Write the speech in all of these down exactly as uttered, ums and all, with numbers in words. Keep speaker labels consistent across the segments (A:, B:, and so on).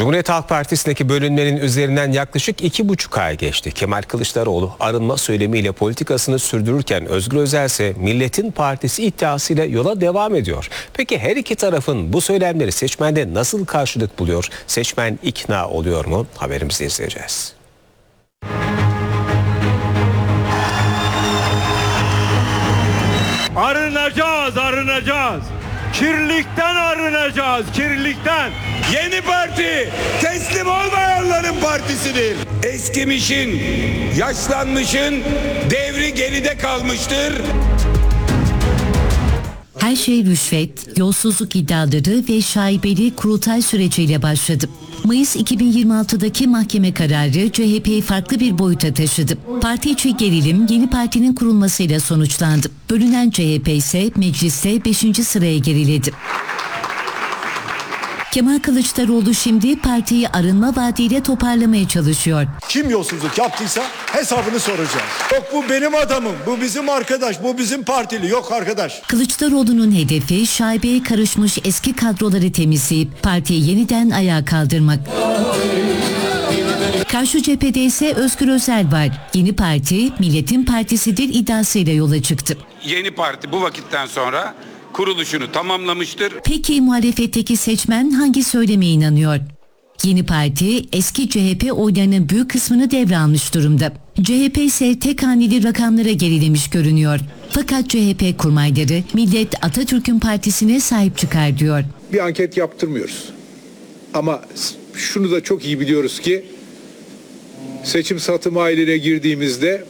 A: Cumhuriyet Halk Partisi'ndeki bölünmenin üzerinden yaklaşık iki buçuk ay geçti. Kemal Kılıçdaroğlu arınma söylemiyle politikasını sürdürürken Özgür Özel ise Milletin Partisi iddiasıyla yola devam ediyor. Peki her iki tarafın bu söylemleri seçmende nasıl karşılık buluyor? Seçmen ikna oluyor mu? Haberimizi izleyeceğiz.
B: Arınacağız, arınacağız. Kirlilikten arınacağız, kirlilikten.
C: Yeni parti teslim olmayanların partisidir. Eskimişin, yaşlanmışın devri geride kalmıştır.
D: Her şey rüşvet, yolsuzluk iddiaları ve şaibeli kurultay süreciyle başladı. Mayıs iki bin yirmi altıdaki mahkeme kararı C H P'yi farklı bir boyuta taşıdı. Parti içi gerilim yeni partinin kurulmasıyla sonuçlandı. Bölünen C H P ise mecliste beşinci sıraya geriledi. Kemal Kılıçdaroğlu şimdi partiyi arınma vaadiyle toparlamaya çalışıyor.
E: Kim yolsuzluk yaptıysa hesabını soracağız. Yok bu benim adamım, bu bizim arkadaş, bu bizim partili. Yok arkadaş.
D: Kılıçdaroğlu'nun hedefi şaibeye karışmış eski kadroları temizleyip partiyi yeniden ayağa kaldırmak. Karşı cephede ise Özgür Özel var. Yeni parti Milletin Partisi'dir iddiasıyla yola çıktı.
C: Yeni parti bu vakitten sonra kuruluşunu tamamlamıştır.
D: Peki muhalefetteki seçmen hangi söyleme inanıyor? Yeni parti eski C H P oylarının büyük kısmını devralmış durumda. C H P ise tek haneli rakamlara gerilemiş görünüyor. Fakat C H P kurmayları millet Atatürk'ün partisine sahip çıkar diyor.
F: Bir anket yaptırmıyoruz. Ama şunu da çok iyi biliyoruz ki seçim satım haline girdiğimizde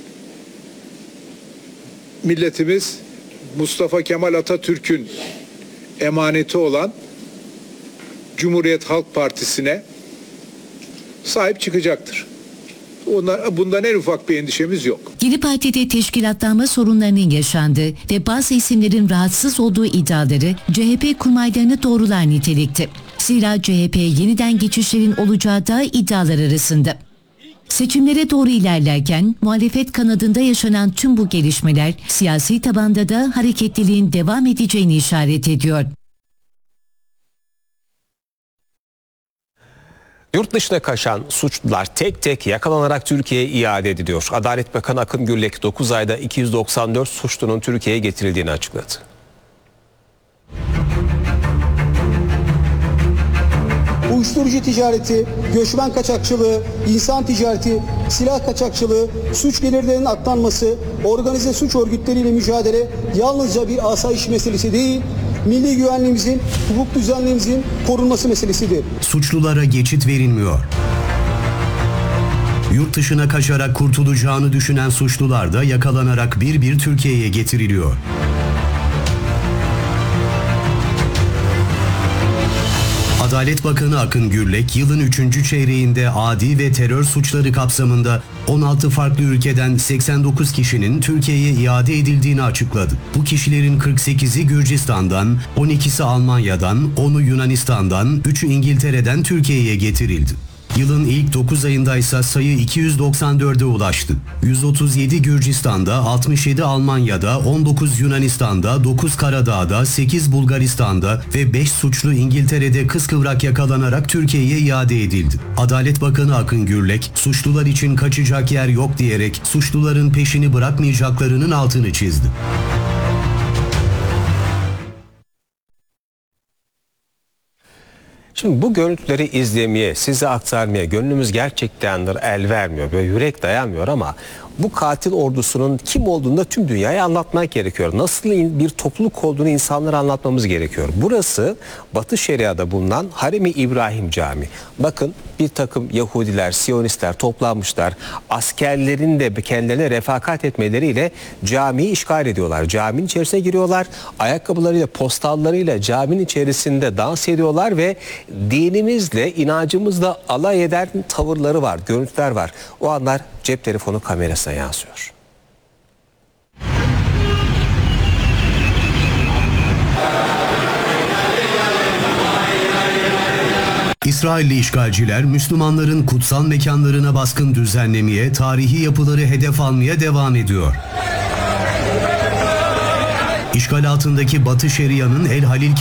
F: milletimiz Mustafa Kemal Atatürk'ün emaneti olan Cumhuriyet Halk Partisi'ne sahip çıkacaktır. Onlar, bundan en ufak bir endişemiz yok.
D: Yeni partide teşkilatlanma sorunlarının yaşandığı ve bazı isimlerin rahatsız olduğu iddiaları C H P kurmaylarını doğrular nitelikte. Zira C H P'ye yeniden geçişlerin olacağı da iddialar arasında. Seçimlere doğru ilerlerken muhalefet kanadında yaşanan tüm bu gelişmeler siyasi tabanda da hareketliliğin devam edeceğini işaret ediyor.
A: Yurt dışına kaçan suçlular tek tek yakalanarak Türkiye'ye iade ediliyor. Adalet Bakanı Akın Gürlek dokuz ayda iki yüz doksan dört suçlunun Türkiye'ye getirildiğini açıkladı.
G: Uyuşturucu ticareti, göçmen kaçakçılığı, insan ticareti, silah kaçakçılığı, suç gelirlerinin aklanması, organize suç örgütleriyle mücadele yalnızca bir asayiş meselesi değil, milli güvenliğimizin, hukuk düzenliğimizin korunması meselesidir.
H: Suçlulara geçit verilmiyor. Yurt dışına kaçarak kurtulacağını düşünen suçlular da yakalanarak bir bir Türkiye'ye getiriliyor. Adalet Bakanı Akın Gürlek yılın üçüncü çeyreğinde adi ve terör suçları kapsamında on altı farklı ülkeden seksen dokuz kişinin Türkiye'ye iade edildiğini açıkladı. Bu kişilerin kırk sekizi Gürcistan'dan, on ikisi Almanya'dan, onu Yunanistan'dan, üçü İngiltere'den Türkiye'ye getirildi. Yılın ilk dokuz ayında ise sayı iki yüz doksan dörde ulaştı. yüz otuz yedi Gürcistan'da, altmış yedi Almanya'da, on dokuz Yunanistan'da, dokuz Karadağ'da, sekiz Bulgaristan'da ve beş suçlu İngiltere'de kıskıvrak yakalanarak Türkiye'ye iade edildi. Adalet Bakanı Akın Gürlek, suçlular için kaçacak yer yok diyerek suçluların peşini bırakmayacaklarının altını çizdi.
A: Şimdi bu görüntüleri izlemeye, size aktarmaya gönlümüz gerçekten el vermiyor. Böyle yürek dayanmıyor ama bu katil ordusunun kim olduğunu da tüm dünyaya anlatmak gerekiyor. Nasıl bir topluluk olduğunu insanlara anlatmamız gerekiyor. Burası Batı Şeria'da bulunan Harem-i İbrahim Camii. Bakın bir takım Yahudiler, Siyonistler toplanmışlar. Askerlerin de kendilerine refakat etmeleriyle camiyi işgal ediyorlar. Caminin içerisine giriyorlar. Ayakkabılarıyla, postallarıyla caminin içerisinde dans ediyorlar ve dinimizle, inancımızla alay eden tavırları var, görüntüler var. O anlar cep telefonu kamerasına yansıyor.
H: İsrailli işgalciler Müslümanların kutsal mekanlarına baskın düzenlemeye, tarihi yapıları hedef almaya devam ediyor. İşgal altındaki Batı Şeria'nın El Halil